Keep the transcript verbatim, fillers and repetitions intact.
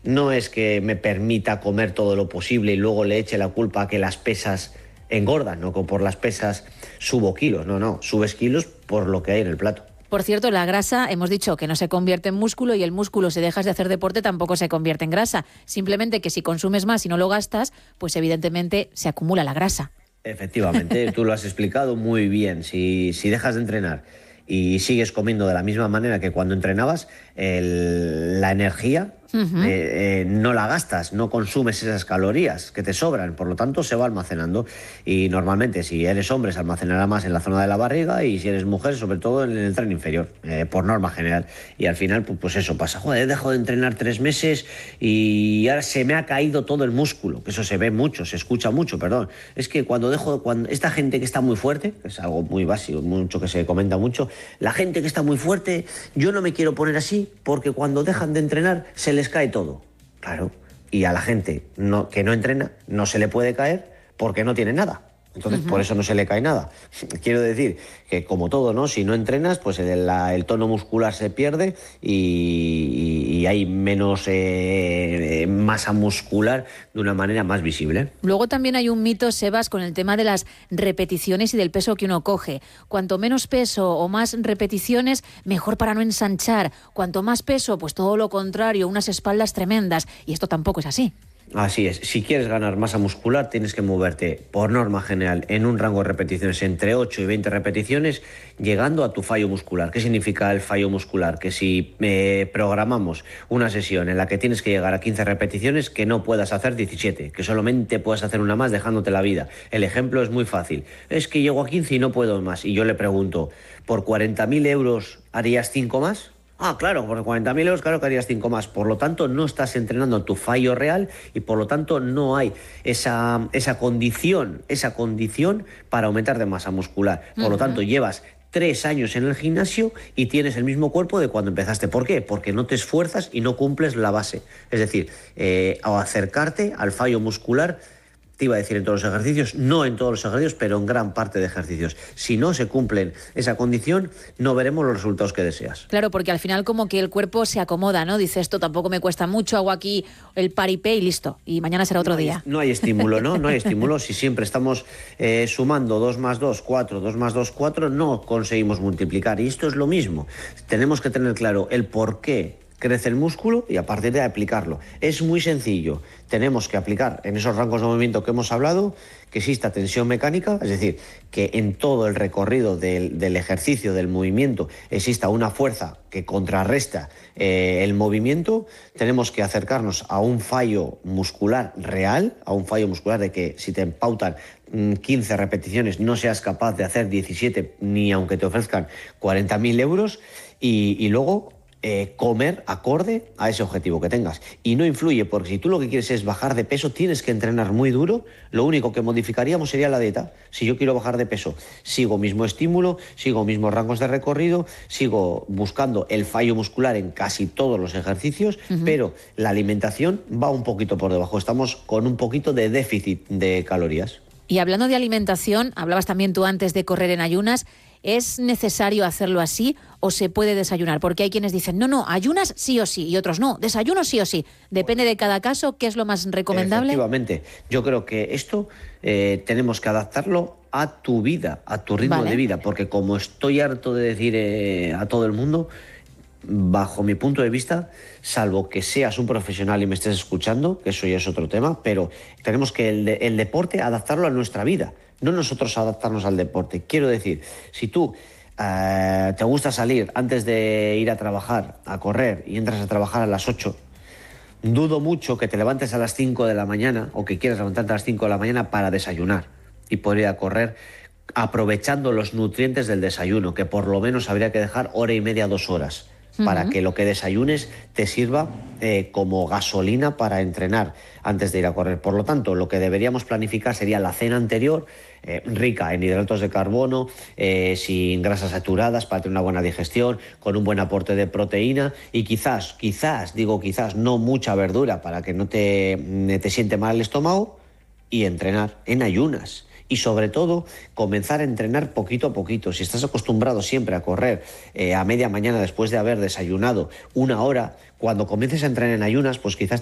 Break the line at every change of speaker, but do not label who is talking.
no es que me permita comer todo lo posible y luego le eche la culpa a que las pesas engordan, no que por las pesas subo kilos, no, no, subes kilos por lo que hay en el plato.
Por cierto, la grasa, hemos dicho que no se convierte en músculo y el músculo, si dejas de hacer deporte, tampoco se convierte en grasa. Simplemente que si consumes más y no lo gastas, pues evidentemente se acumula la grasa.
Efectivamente, tú lo has explicado muy bien. Si, si dejas de entrenar y sigues comiendo de la misma manera que cuando entrenabas, el, la energía uh-huh. eh, eh, no la gastas, no consumes esas calorías que te sobran, por lo tanto se va almacenando. Y normalmente si eres hombre se almacenará más en la zona de la barriga y si eres mujer sobre todo en el tren inferior, eh, por norma general. Y al final pues, pues eso pasa, joder, he dejado de entrenar tres meses y ahora se me ha caído todo el músculo, que eso se ve mucho, se escucha mucho, perdón. Es que cuando dejo, cuando esta gente que está muy fuerte, que es algo muy básico, mucho que se comenta mucho, la gente que está muy fuerte, yo no me quiero poner así porque cuando dejan de entrenar se les cae todo. Claro, y a la gente no, que no entrena no se le puede caer porque no tiene nada. Entonces, uh-huh. por eso no se le cae nada. Quiero decir que, como todo, ¿no? Si no entrenas, pues el, la, el tono muscular se pierde y, y, y hay menos eh, masa muscular de una manera más visible.
Luego también hay un mito, Sebas, con el tema de las repeticiones y del peso que uno coge. Cuanto menos peso o más repeticiones, mejor para no ensanchar. Cuanto más peso, pues todo lo contrario, unas espaldas tremendas. Y esto tampoco es así.
Así es, si quieres ganar masa muscular tienes que moverte por norma general en un rango de repeticiones entre ocho y veinte repeticiones llegando a tu fallo muscular. ¿Qué significa el fallo muscular? Que si eh, programamos una sesión en la que tienes que llegar a quince repeticiones, que no puedas hacer diecisiete, que solamente puedas hacer una más dejándote la vida. El ejemplo es muy fácil, es que llego a quince y no puedo más y yo le pregunto, ¿por cuarenta mil euros harías cinco más? Ah, claro, por cuarenta mil euros, claro que harías cinco más. Por lo tanto, no estás entrenando tu fallo real y por lo tanto no hay esa, esa condición, esa condición para aumentar de masa muscular. Por uh-huh. lo tanto, llevas tres años en el gimnasio y tienes el mismo cuerpo de cuando empezaste. ¿Por qué? Porque no te esfuerzas y no cumples la base. Es decir, eh, al acercarte al fallo muscular, te iba a decir en todos los ejercicios, no en todos los ejercicios, pero en gran parte de ejercicios. Si no se cumplen esa condición, no veremos los resultados que deseas.
Claro, porque al final como que el cuerpo se acomoda, ¿no? Dice, esto tampoco me cuesta mucho, hago aquí el paripé y listo. Y mañana será otro
no hay,
día.
No hay estímulo, ¿no? No hay estímulo. Si siempre estamos eh, sumando dos más dos, cuatro, dos más dos, cuatro, no conseguimos multiplicar. Y esto es lo mismo. Tenemos que tener claro el por qué crece el músculo y a partir de aplicarlo. Es muy sencillo. Tenemos que aplicar en esos rangos de movimiento que hemos hablado que exista tensión mecánica, es decir, que en todo el recorrido del, del ejercicio, del movimiento, exista una fuerza que contrarresta eh, el movimiento. Tenemos que acercarnos a un fallo muscular real, a un fallo muscular de que si te pautan quince repeticiones no seas capaz de hacer diecisiete ni aunque te ofrezcan cuarenta mil euros y, y luego Eh, comer acorde a ese objetivo que tengas. Y no influye, porque si tú lo que quieres es bajar de peso, tienes que entrenar muy duro. Lo único que modificaríamos sería la dieta. Si yo quiero bajar de peso, sigo mismo estímulo, sigo mismos rangos de recorrido, sigo buscando el fallo muscular en casi todos los ejercicios, uh-huh. pero la alimentación va un poquito por debajo. Estamos con un poquito de déficit de calorías.
Y hablando de alimentación, hablabas también tú antes de correr en ayunas. ¿Es necesario hacerlo así o se puede desayunar? Porque hay quienes dicen, no, no, ayunas sí o sí, y otros no, desayuno sí o sí. Depende de cada caso, ¿qué es lo más recomendable?
Efectivamente, yo creo que esto eh, tenemos que adaptarlo a tu vida, a tu ritmo vale. de vida, porque como estoy harto de decir eh, a todo el mundo, bajo mi punto de vista, salvo que seas un profesional y me estés escuchando, que eso ya es otro tema, pero tenemos que el, de, el deporte adaptarlo a nuestra vida. No nosotros adaptarnos al deporte. Quiero decir, si tú eh, te gusta salir antes de ir a trabajar, a correr, y entras a trabajar a las ocho, dudo mucho que te levantes a las cinco de la mañana o que quieras levantarte a las cinco de la mañana para desayunar y poder ir a correr aprovechando los nutrientes del desayuno, que por lo menos habría que dejar hora y media, dos horas. Para uh-huh. que lo que desayunes te sirva eh, como gasolina para entrenar antes de ir a correr. Por lo tanto, lo que deberíamos planificar sería la cena anterior, eh, rica en hidratos de carbono, eh, sin grasas saturadas para tener una buena digestión, con un buen aporte de proteína y quizás, quizás, digo quizás, no mucha verdura para que no te, te siente mal el estómago y entrenar en ayunas. Y sobre todo, comenzar a entrenar poquito a poquito. Si estás acostumbrado siempre a correr eh, a media mañana después de haber desayunado una hora, cuando comiences a entrenar en ayunas, pues quizás